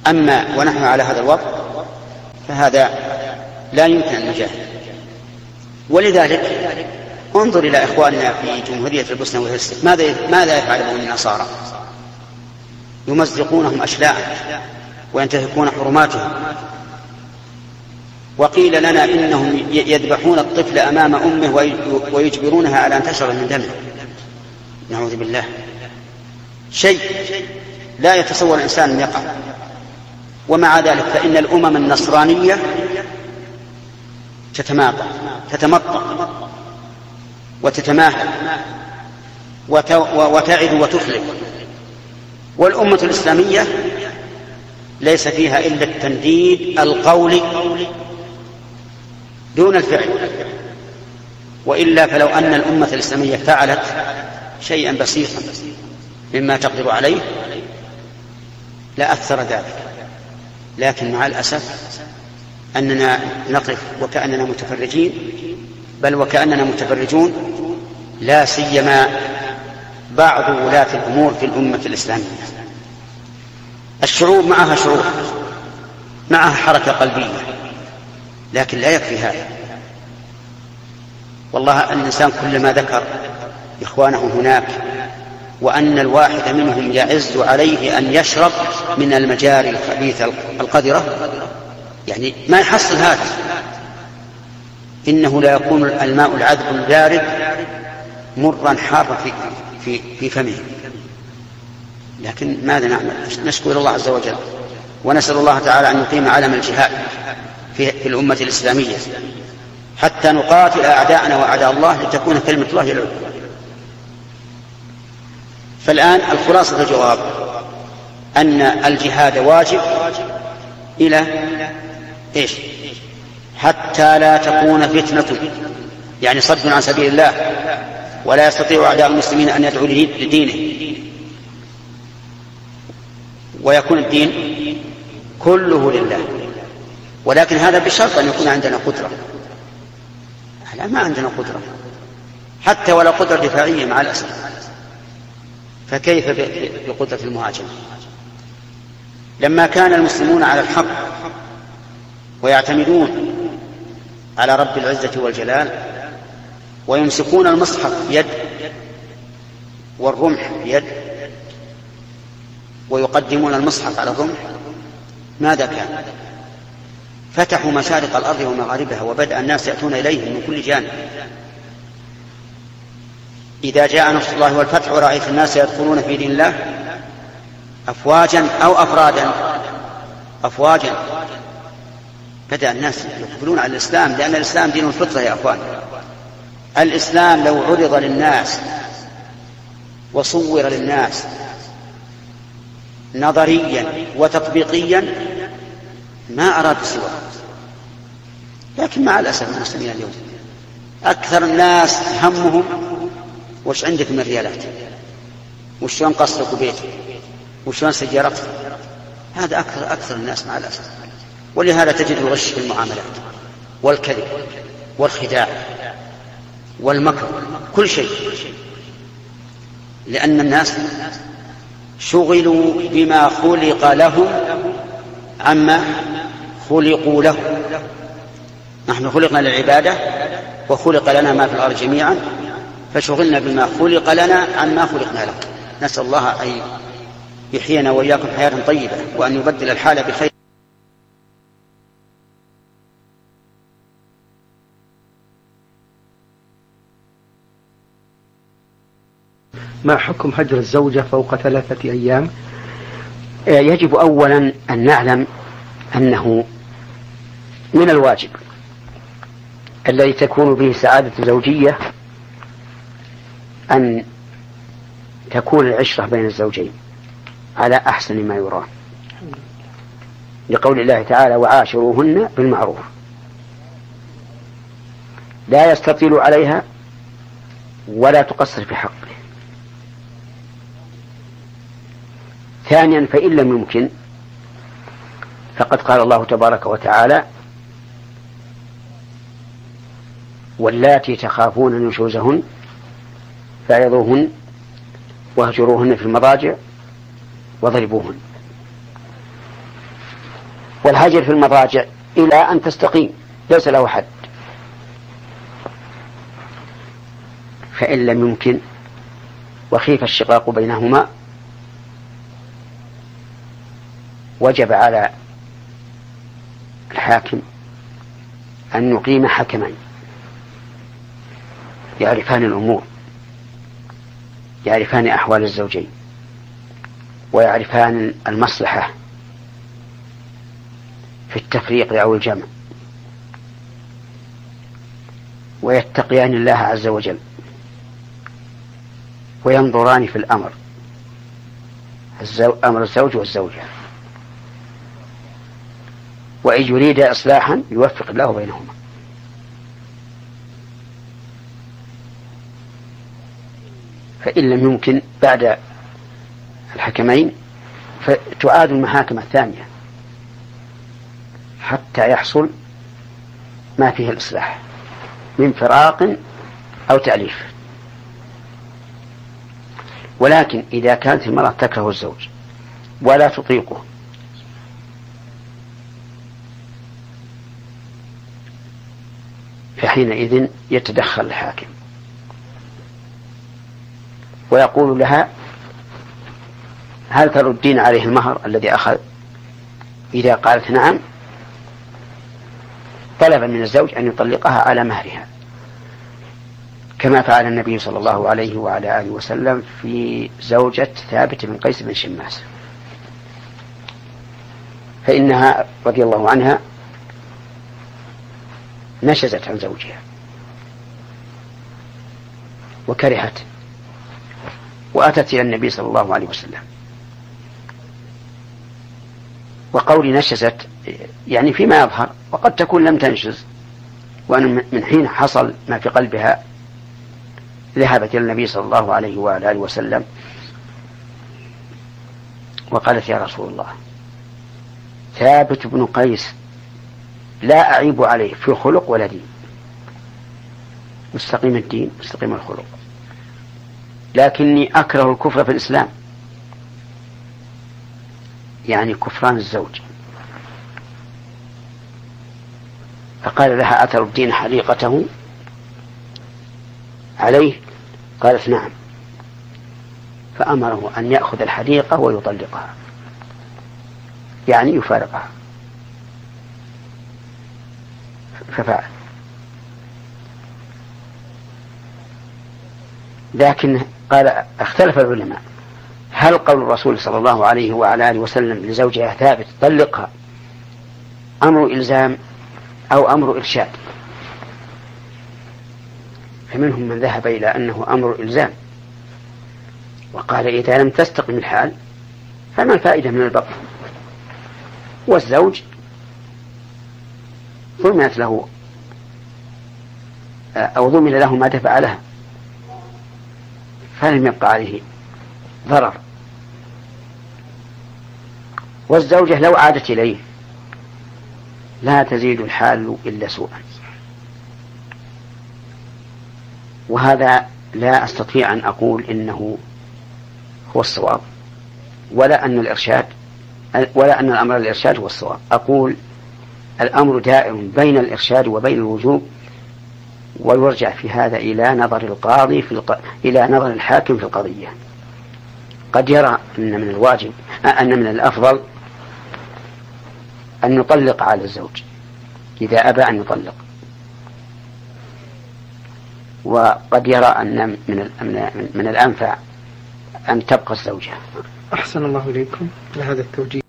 أما ونحن على هذا الوضع فهذا لا يمكن أن نجاهد. ولذلك انظر إلى إخواننا في جمهورية البوسنة والهرسك ماذا يفعلون النصارى؟ يمزقونهم أشلاء وينتهكون حرماتهم. وقيل لنا إنهم يذبحون الطفل أمام أمه ويجبرونها على أن تشرب من دمه. نعوذ بالله، شيء لا يتصور الإنسان أن يقع. ومع ذلك فإن الأمم النصرانية تتمطى وتتماهل وتعد وتفلت، والأمة الإسلامية ليس فيها إلا التنديد القولي دون الفعل. وإلا فلو أن الأمة الإسلامية فعلت شيئا بسيطا مما تقدر عليه لأثر ذلك. لكن مع الأسف أننا نقف وكأننا متفرجين، بل وكأننا متفرجون، لا سيما بعض ولاة الأمور في الأمة الإسلامية. الشعوب معها شعوب، معها حركة قلبية، لكن لا يكفي هذا. والله الإنسان كلما ذكر إخوانه هناك وأن الواحد منهم يعز عليه أن يشرب من المجاري الخبيثة القذرة، يعني ما يحصل هذا. إنه لا يكون الماء العذب البارد مرا حارا في فمه. لكن ماذا نعمل؟ نشكر الله عز وجل ونسأل الله تعالى أن يقيم علم الجهاد في الأمة الإسلامية حتى نقاتل أعداءنا وأعداء الله لتكون كلمة الله هي العليا. فالآن الخلاصة الجواب أن الجهاد واجب إلى إيش؟ حتى لا تكون فتنة، يعني صد عن سبيل الله، ولا يستطيع أعداء المسلمين أن يدعوا لدينه، ويكون الدين كله لله. ولكن هذا بشرط أن يكون عندنا قدرة. لا، ما عندنا قدرة، حتى ولا قدرة دفاعية مع الأسف. فكيف بقدرة المهاجمة؟ لما كان المسلمون على الحق ويعتمدون على رب العزة والجلال ويمسكون المصحف بيد والرمح بيد ويقدمون المصحف على الرمح، ماذا كان؟ فتحوا مشارق الأرض ومغاربها وبدأ الناس يأتون إليهم من كل جانب. إذا جاء نصر الله والفتح ورأيت الناس يدخلون في دين الله أفواجا أو أفواجا بدأ الناس يقبلون على الإسلام، لأن الإسلام دين الفطرة يا أخوان. الإسلام لو عرض للناس وصور للناس نظريا وتطبيقيا ما أراد سواه. لكن مع الأسف المسلمين اليوم أكثر الناس همهم وش عندك من ريالات، وشون قصرك وبيتك، وشون سيارتك. هذا أكثر الناس مع الأسف. ولهذا تجد الغش في المعاملات والكذب والخداع والمكر، كل شيء، لأن الناس شغلوا بما خلق لهم عما خلقوا له. نحن خلقنا للعبادة وخلق لنا ما في الأرض جميعا، فشغلنا بما خلق لنا عما خلقنا له. نسأل الله أن يحيينا وإياكم حياة طيبة وأن يبدل الحال بخير. ما حكم هجر الزوجة فوق 3 أيام؟ يجب أولا أن نعلم أنه من الواجب الذي تكون به سعادة زوجية أن تكون العشرة بين الزوجين على أحسن ما يرام، لقول الله تعالى وعاشروهن بالمعروف، لا يستطيل عليها ولا تقصر في حقه. ثانيا فإن لم يمكن فقد قال الله تبارك وتعالى واللاتي تخافون نشوزهن فعظوهن واهجروهن في المضاجع واضربوهن. والهجر في المضاجع إلى أن تستقيم ليس له حد. فإن لم يمكن وخيف الشقاق بينهما وجب على الحاكم أن يقيم حكمين يعرفان الأمور، يعرفان أحوال الزوجين ويعرفان المصلحة في التفريق أو الجمع، ويتقيان الله عز وجل وينظران في الأمر، أمر الزوج والزوجة، وإن يريد إصلاحا يوفق الله بينهما. فإن لم يمكن بعد الحكمين فتعاد المحاكم الثانية حتى يحصل ما فيه الإصلاح من فراق أو تأليف. ولكن إذا كانت المرأة تكره الزوج ولا تطيقه فحينئذ يتدخل الحاكم ويقول لها: هل تردين عليه المهر الذي أخذ؟ إذا قالت نعم طلب من الزوج أن يطلقها على مهرها، كما فعل النبي صلى الله عليه وعلى آله وسلم في زوجة ثابت بن قيس بن شماس، فإنها رضي الله عنها نشزت عن زوجها وكرهت وأتت إلى النبي صلى الله عليه وسلم. وقولي نشزت يعني فيما يظهر، وقد تكون لم تنشز، وأن من حين حصل ما في قلبها ذهبت إلى النبي صلى الله عليه وآله وسلم وقالت: يا رسول الله، ثابت بن قيس لا أعيب عليه في خلق ولا دين، مستقيم الدين مستقيم الخلق، لكني أكره الكفر في الإسلام، يعني كفران الزوج. فقال لها: أثر الدين حليقته عليه؟ قالت: نعم. فأمره أن يأخذ الحديقة ويطلقها، يعني يفارقها، ففعل. لكن قال اختلف العلماء: هل قول الرسول صلى الله عليه وعلى آله وسلم لزوجها ثابت طلقها أمر إلزام أو أمر إرشاد؟ فمنهم من ذهب إلى أنه أمر إلزام، وقال: إذا لم تستقم الحال فما الفائدة من البقاء؟ والزوج ضمنت له أو ضمن له ما دفع لها، فلم يبقى عليه ضرر. والزوجة لو عادت إليه لا تزيد الحال إلا سوءا. وهذا لا أستطيع أن أقول إنه هو الصواب، ولا أن الأمر الإرشاد هو الصواب. أقول الأمر دائر بين الإرشاد وبين الوجوب، ويرجع في هذا إلى نظر القاضي إلى نظر الحاكم في القضية. قد يرى أن من الأفضل أن يطلق على الزوج إذا أبى أن يطلق، وقد يرى أن من الأنفع أن تبقى الزوجة. أحسن الله إليكم لهذا التوجيه.